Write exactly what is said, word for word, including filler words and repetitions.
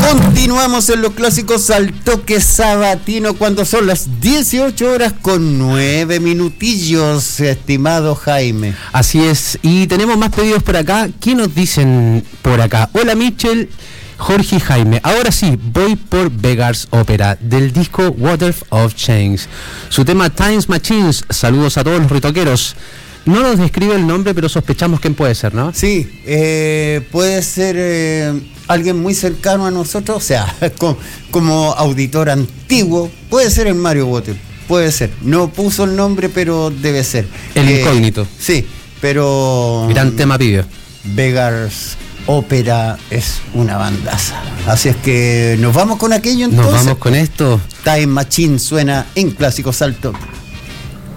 Continuamos en los clásicos al toque sabatino cuando son las dieciocho horas con nueve minutillos, estimado Jaime. Así es, y tenemos más pedidos por acá. ¿Qué nos dicen por acá? Hola Michel, Jorge y Jaime. Ahora sí, voy por Beggars Opera del disco Water of Change. Su tema Times Machines. Saludos a todos los ritoqueros. No nos describe el nombre, pero sospechamos quién puede ser, ¿no? Sí, eh, puede ser eh, alguien muy cercano a nosotros, o sea, como, como auditor antiguo. Puede ser el Mario Water, puede ser. No puso el nombre, pero debe ser. El eh, incógnito. Sí, pero... Gran tema pidió. Beggars Opera es una bandaza. Así es que nos vamos con aquello entonces. Nos vamos con esto. Time Machine suena en Clásicos al Toque.